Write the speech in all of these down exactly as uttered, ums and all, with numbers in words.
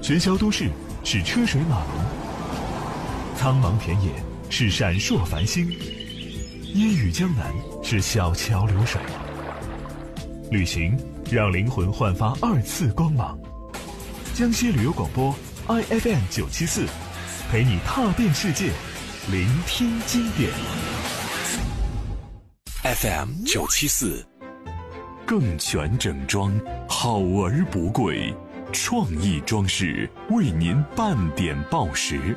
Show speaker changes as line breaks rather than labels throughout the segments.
喧嚣都市是车水马龙，苍茫田野是闪烁繁星，烟雨江南是小桥流水。旅行让灵魂焕发二次光芒。江西旅游广播 I F M 九七四，陪你踏遍世界，聆听经典。
F M 九七四，更全整装，好而不贵，创意装饰为您半点报时。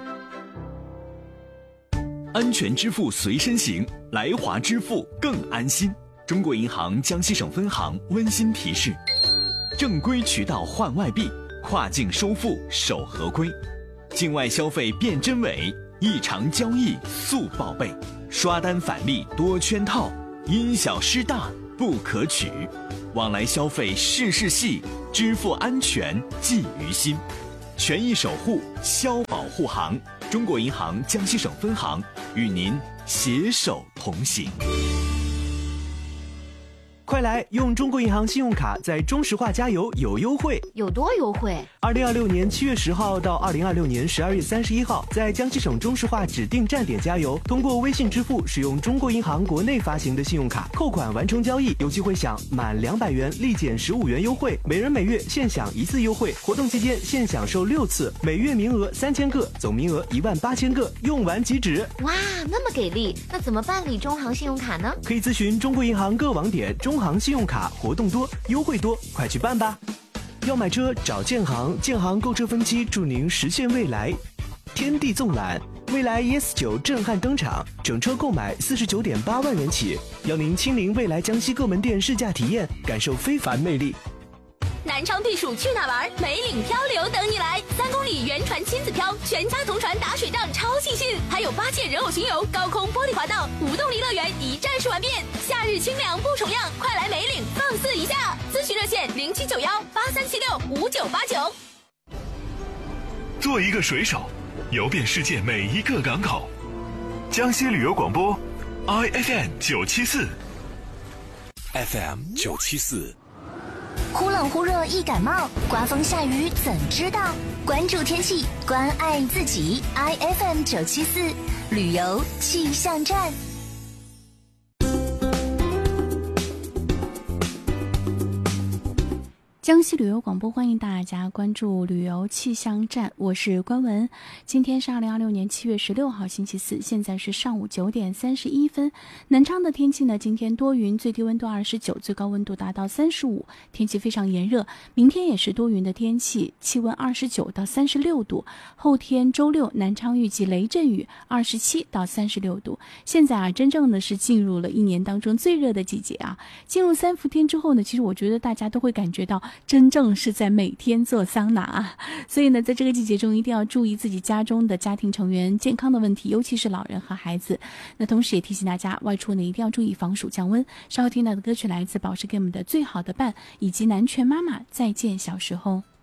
安全支付随身行，来华支付更安心。中国银行江西省分行温馨提示：正规渠道换外币，跨境收付守合规，境外消费辨真伪，异常交易速报备，刷单返利多圈套，因小失大不可取。往来消费事事细，支付安全记于心。权益守护，消保护行。中国银行江西省分行与您携手同行。
快来用中国银行信用卡在中石化加油有优惠，
有多优惠？
二零二六年七月十号到二零二六年十二月三十一号，在江西省中石化指定站点加油，通过微信支付使用中国银行国内发行的信用卡扣款完成交易，有机会享满两百元立减十五元优惠，每人每月限享一次优惠。活动期间限享受六次，每月名额三千个，总名额一万八千个，用完即止。
哇，那么给力！那怎么办理中行信用卡呢？
可以咨询中国银行各网点。中行信用卡活动多，优惠多，快去办吧！要买车找建行，建行购车分期，祝您实现未来。天地纵览，未来 E S 九震撼登场，整车购买四十九点八万元起，邀您亲临未来江西各门店试驾体验，感受非凡魅力。
南昌避暑去哪玩？梅岭漂流等你来！三公里原船亲子漂，全家同船打水仗，超尽兴！还有八戒人偶巡游、高空玻璃滑道、无动力乐园一站式玩遍。夏日清凉不重样，快来梅岭放肆一下！咨询热线零七九幺八三七六五九八九。
做一个水手，游遍世界每一个港口。江西旅游广播 I F M 九七四
F M 九七四。
忽冷忽热易感冒，刮风下雨怎知道？关注天气，关爱自己。I F M 九七四旅游气象站。
江西旅游广播，欢迎大家关注旅游气象站，我是关文。今天是二零二六年七月十六号星期四，现在是上午九点三十一分。南昌的天气呢，今天多云，最低温度二十九，最高温度达到三十五，天气非常炎热。明天也是多云的天气，气温二十九到三十六度。后天周六南昌预计雷阵雨，二十七到三十六度。现在啊，真正的是进入了一年当中最热的季节啊。进入三伏天之后呢，其实我觉得大家都会感觉到真正是在每天做桑拿啊，所以呢，在这个季节中一定要注意自己家中的家庭成员健康的问题，尤其是老人和孩子。那同时也提醒大家，外出呢一定要注意防暑降温。稍后听到的歌曲来自宝石给我们的《最好的伴》，以及南拳妈妈《再见小时候》。